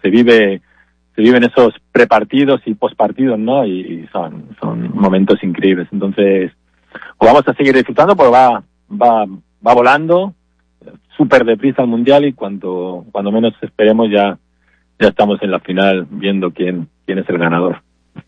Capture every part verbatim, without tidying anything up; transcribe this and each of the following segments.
se vive se viven esos prepartidos y pospartidos, ¿no? Y, y son son momentos increíbles. Entonces, pues vamos a seguir disfrutando, porque va va va volando súper deprisa el mundial, y cuando cuando menos esperemos ya ya estamos en la final viendo quién quién es el ganador.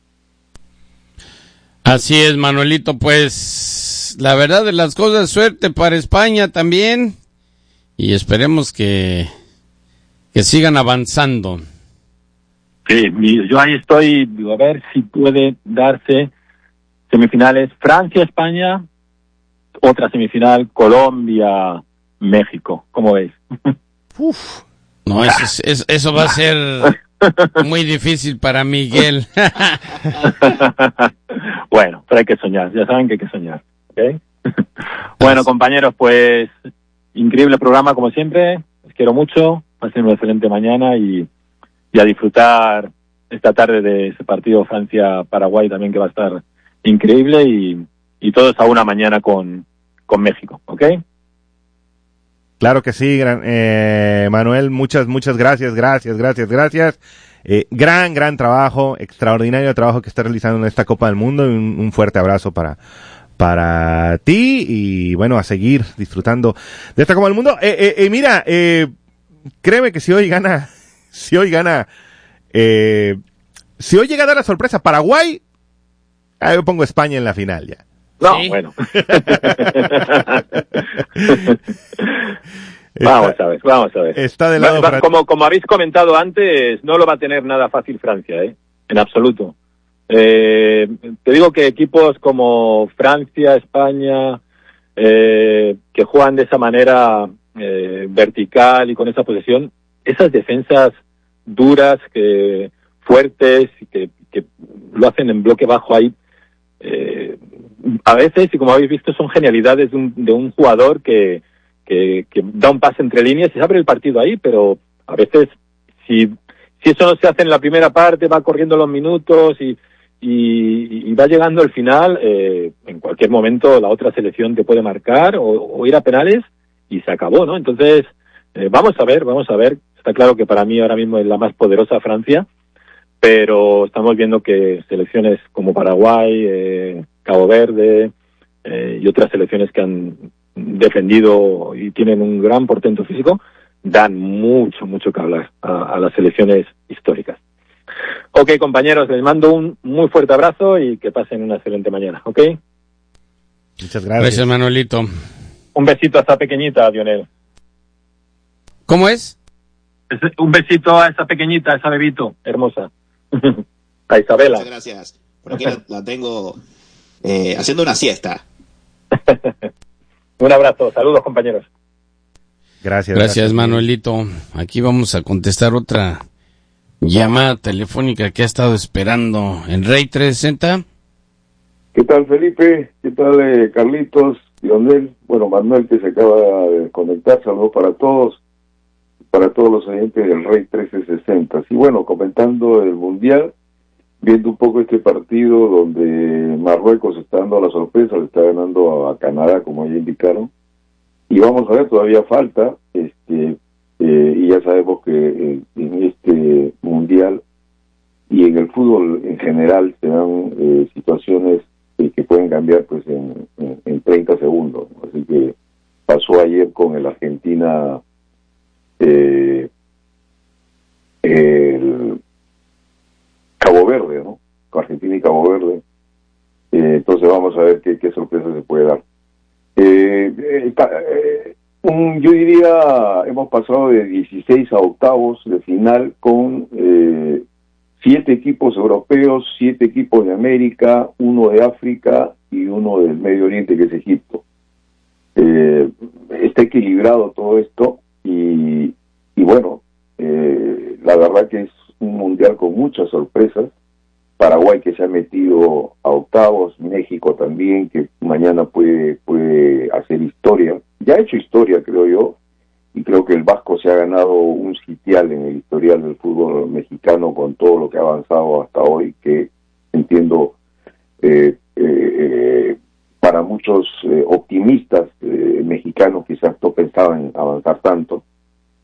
Así es, Manuelito, pues la verdad de las cosas, suerte para España también, y esperemos que que sigan avanzando. Sí, yo ahí estoy, digo, a ver si puede darse semifinales Francia-España, otra semifinal Colombia-México. ¿Cómo ves? Uf, no, eso, es, es, eso va a ser muy difícil para Miguel. Bueno, pero hay que soñar, ya saben que hay que soñar, ¿okay? Bueno, compañeros, pues increíble programa como siempre, les quiero mucho, pasen una excelente mañana y y a disfrutar esta tarde de ese partido Francia-Paraguay también, que va a estar increíble, y, y todos a una mañana con, con México, ¿ok? Claro que sí, gran, eh, Manuel, muchas, muchas gracias, gracias, gracias, gracias. Eh, gran, gran trabajo, extraordinario trabajo que está realizando en esta Copa del Mundo, y un, un fuerte abrazo para, para ti, y bueno, a seguir disfrutando de esta Copa del Mundo. Eh, eh, eh, mira, eh, créeme que si hoy gana... Si hoy gana, eh, si hoy llega a dar la sorpresa Paraguay, ahí yo pongo España en la final ya. No, ¿sí? Bueno. Vamos a ver, vamos a ver. Está de lado va, como, como habéis comentado antes, no lo va a tener nada fácil Francia, ¿eh? En absoluto. Eh, te digo que equipos como Francia, España, eh, que juegan de esa manera eh, vertical y con esa posesión, esas defensas duras, que fuertes, que, que lo hacen en bloque bajo ahí, eh, a veces, y como habéis visto, son genialidades de un, de un jugador que, que, que da un pase entre líneas y se abre el partido ahí, pero a veces, si, si eso no se hace en la primera parte, va corriendo los minutos y, y, y va llegando al final, eh, en cualquier momento la otra selección te puede marcar o, o ir a penales y se acabó, ¿no? Entonces, eh, vamos a ver, vamos a ver. Está claro que para mí ahora mismo es la más poderosa Francia, pero estamos viendo que selecciones como Paraguay, eh, Cabo Verde eh, y otras selecciones que han defendido y tienen un gran portento físico, dan mucho, mucho que hablar a, a las selecciones históricas. Ok, compañeros, les mando un muy fuerte abrazo y que pasen una excelente mañana, ¿ok? Muchas gracias. Gracias, Manuelito. Un besito a esta pequeñita, Dionel. ¿Cómo es? Un besito a esa pequeñita, a esa bebito hermosa. A Isabela. Muchas gracias. Por aquí la, la tengo eh, haciendo una siesta. Un abrazo. Saludos, compañeros. Gracias. Gracias, gracias, Manuelito. Aquí vamos a contestar otra llamada telefónica que ha estado esperando en Rey trescientos sesenta. ¿Qué tal, Felipe? ¿Qué tal, eh, Carlitos? Lionel, bueno, Manuel, que se acaba de conectar. Saludos para todos. Para todos los oyentes del Rey trescientos sesenta. Sí, bueno, comentando el Mundial, viendo un poco este partido donde Marruecos está dando la sorpresa, le está ganando a Canadá, como ya indicaron, y vamos a ver, todavía falta, este eh, y ya sabemos que eh, en este Mundial y en el fútbol en general se dan eh, situaciones eh, que pueden cambiar pues en, en, en treinta segundos, ¿no? Así que pasó ayer con el Argentina Eh, el Cabo Verde, ¿no? Argentina y Cabo Verde. Eh, entonces vamos a ver qué, qué sorpresa se puede dar. Eh, eh, eh, un, yo diría, hemos pasado de dieciséis a octavos de final con eh, siete equipos europeos, siete equipos de América, uno de África y uno del Medio Oriente, que es Egipto. Eh, está equilibrado todo esto. Y, y bueno, eh, la verdad que es un mundial con muchas sorpresas. Paraguay, que se ha metido a octavos, México también, que mañana puede, puede hacer historia. Ya ha hecho historia, creo yo, y creo que el Vasco se ha ganado un sitial en el historial del fútbol mexicano con todo lo que ha avanzado hasta hoy, que entiendo eh, eh, para muchos eh, optimistas eh, mexicanos quizás no pensaban avanzar tanto.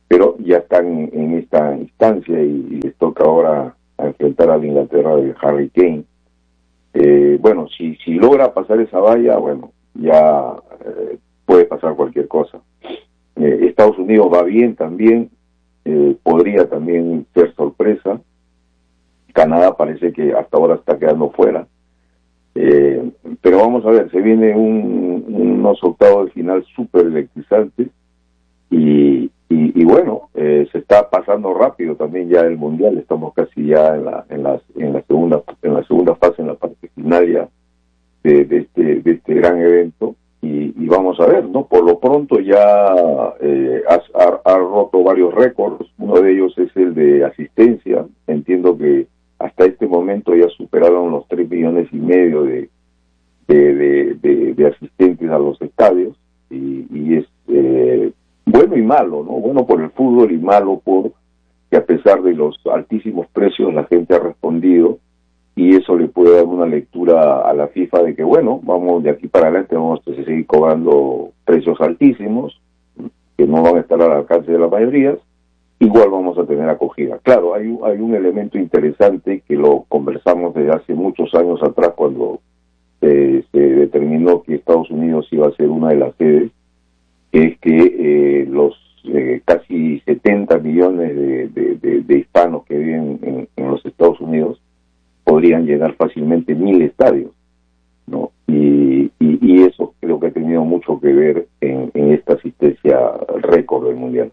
pero ya están en, en esta instancia y, y les toca ahora a enfrentar a la Inglaterra del Harry Kane. Eh, bueno, si, si logra pasar esa valla, bueno, ya eh, puede pasar cualquier cosa. Eh, Estados Unidos va bien también, eh, podría también ser sorpresa. Canadá parece que hasta ahora está quedando fuera. Eh, pero vamos a ver, se viene un, unos octavos de final súper electrizantes y, y, y bueno, eh, se está pasando rápido también ya el mundial. Estamos casi ya en la en la, en la segunda en la segunda fase, en la parte final ya de, de este de este gran evento y, y vamos a ver, ¿no? Por lo pronto ya eh, ha, ha, ha roto varios récords. Uno de ellos es el de asistencia. Entiendo que hasta este momento ya superaron los tres millones y medio de de, de, de, de asistentes a los estadios y, y es eh, bueno y malo, ¿no? Bueno por el fútbol y malo por que a pesar de los altísimos precios la gente ha respondido y eso le puede dar una lectura a la FIFA de que bueno, vamos de aquí para adelante vamos a seguir cobrando precios altísimos que no van a estar al alcance de las mayorías. Igual vamos a tener acogida. Claro, hay, hay un elemento interesante que lo conversamos desde hace muchos años atrás cuando eh, se determinó que Estados Unidos iba a ser una de las sedes, que es que eh, los eh, casi setenta millones de, de, de, de hispanos que viven en, en los Estados Unidos podrían llenar fácilmente mil estadios, ¿no? Y, y, y eso creo que ha tenido mucho que ver en, en esta asistencia récord del Mundial.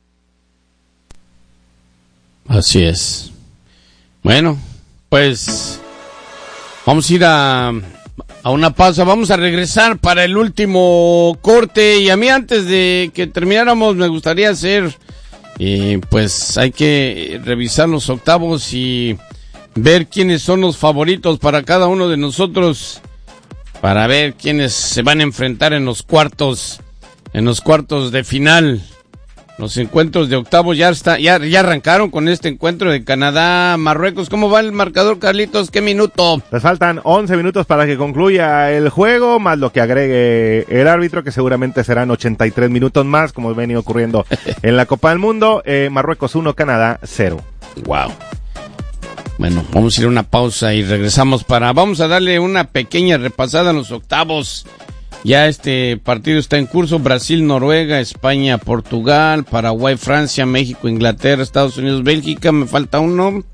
Así es. Bueno, pues vamos a ir a, a una pausa. Vamos a regresar para el último corte. Y a mí antes de que termináramos me gustaría hacer, eh, pues hay que revisar los octavos y ver quiénes son los favoritos para cada uno de nosotros, para ver quiénes se van a enfrentar en los cuartos, en los cuartos de final. Los encuentros de octavos ya está, ya, ya arrancaron con este encuentro de Canadá, Marruecos. ¿Cómo va el marcador, Carlitos? ¿Qué minuto? Les faltan once minutos para que concluya el juego, más lo que agregue el árbitro, que seguramente serán ochenta y tres minutos más, como ha venido ocurriendo en la Copa del Mundo. Eh, Marruecos uno, Canadá cero. Wow. Bueno, vamos a ir a una pausa y regresamos para, vamos a darle una pequeña repasada a los octavos. Ya este partido está en curso: Brasil, Noruega, España, Portugal, Paraguay, Francia, México, Inglaterra, Estados Unidos, Bélgica. Me falta uno.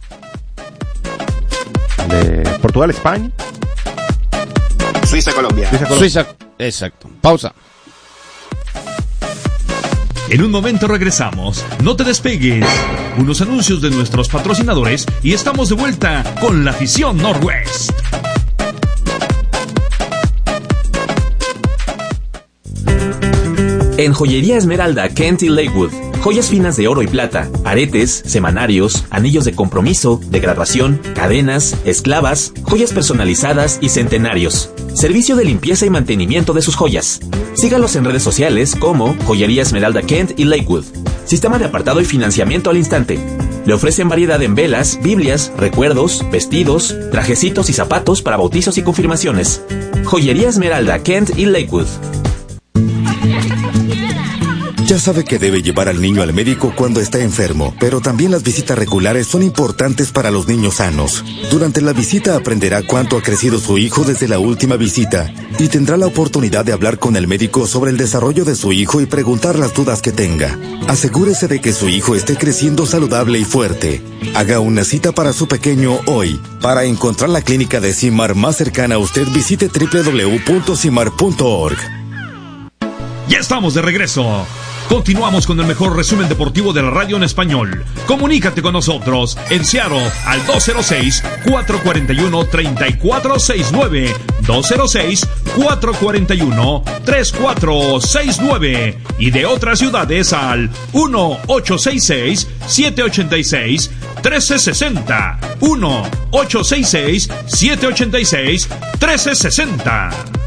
De Portugal, España. Suiza, Colombia. Suiza, Colombia. Suiza, exacto. Pausa. En un momento regresamos. No te despegues. Unos anuncios de nuestros patrocinadores y estamos de vuelta con la afición Northwest. En Joyería Esmeralda, Kent y Lakewood, joyas finas de oro y plata, aretes, semanarios, anillos de compromiso, de graduación, cadenas, esclavas, joyas personalizadas y centenarios. Servicio de limpieza y mantenimiento de sus joyas. Sígalos en redes sociales como Joyería Esmeralda Kent y Lakewood. Sistema de apartado y financiamiento al instante. Le ofrecen variedad en velas, biblias, recuerdos, vestidos, trajecitos y zapatos para bautizos y confirmaciones. Joyería Esmeralda Kent y Lakewood. Ya sabe que debe llevar al niño al médico cuando está enfermo, pero también las visitas regulares son importantes para los niños sanos. Durante la visita aprenderá cuánto ha crecido su hijo desde la última visita y tendrá la oportunidad de hablar con el médico sobre el desarrollo de su hijo y preguntar las dudas que tenga. Asegúrese de que su hijo esté creciendo saludable y fuerte. Haga una cita para su pequeño hoy. Para encontrar la clínica de CIMAR más cercana a usted, visite doble u doble u doble u punto cimar punto org. Ya estamos de regreso. Continuamos con el mejor resumen deportivo de la radio en español. Comunícate con nosotros en Seattle al dos cero seis, cuatro cuatro uno, tres cuatro seis nueve, dos cero seis, cuatro cuatro uno, tres cuatro seis nueve y de otras ciudades al uno ocho seis seis, siete ocho seis, uno tres seis cero, uno ocho seis seis, siete ocho seis, uno tres seis cero.